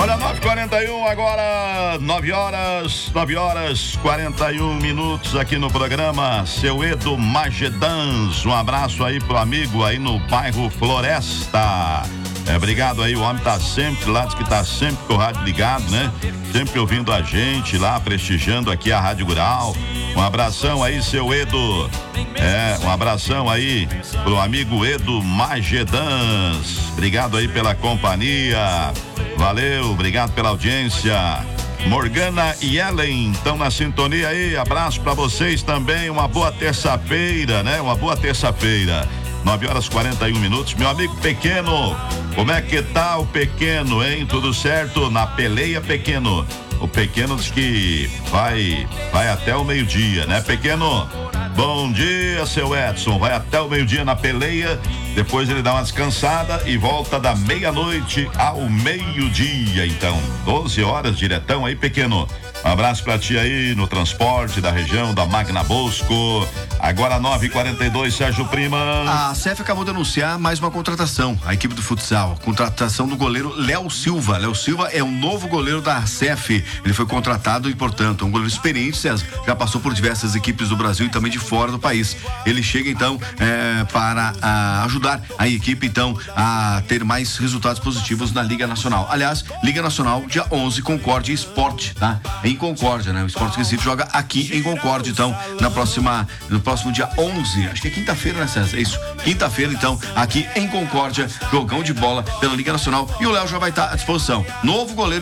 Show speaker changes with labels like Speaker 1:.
Speaker 1: Olha, 9h41 agora, 9h41 aqui no programa Seu Edu Magedans. Um abraço aí pro amigo aí no bairro Floresta. Obrigado aí, o homem tá sempre lá, diz que tá sempre com o rádio ligado, né? Sempre ouvindo a gente lá, prestigiando aqui a Rádio Rural. Um abração aí, seu Edu. Um abração aí pro amigo Edu Magedans. Obrigado aí pela companhia. Valeu, obrigado pela audiência. Morgana e Ellen estão na sintonia aí. Abraço pra vocês também. Uma boa terça-feira, né? Uma boa terça-feira. 9h41. Meu amigo Pequeno, como é que tá o Pequeno, hein? Tudo certo? Na peleia, Pequeno. O Pequeno diz que vai até o meio-dia, né, Pequeno? Bom dia, seu Edson. Vai até o meio-dia na peleia, depois ele dá uma descansada e volta da meia-noite ao meio-dia. Então, 12 horas diretão aí, Pequeno. Um abraço pra ti aí no transporte da região da Magna Bosco. Agora 9h42, Sérgio Prima.
Speaker 2: A CEF acabou de anunciar mais uma contratação, a equipe do futsal. Contratação do goleiro Léo Silva. Léo Silva é um novo goleiro da CEF. Ele foi contratado e, portanto, um goleiro experiente, César. Já passou por diversas equipes do Brasil e também de fora do país. Ele chega, então, para ajudar a equipe, então, a ter mais resultados positivos na Liga Nacional. Aliás, Liga Nacional, dia 11, Concórdia Esporte, tá? Em Concórdia, né? O Sport Recife joga aqui em Concórdia, então, no próximo dia 11, acho que é quinta-feira, né, César? É isso, quinta-feira, então, aqui em Concórdia, jogão de bola pela Liga Nacional, e o Léo já vai estar à disposição. Novo goleiro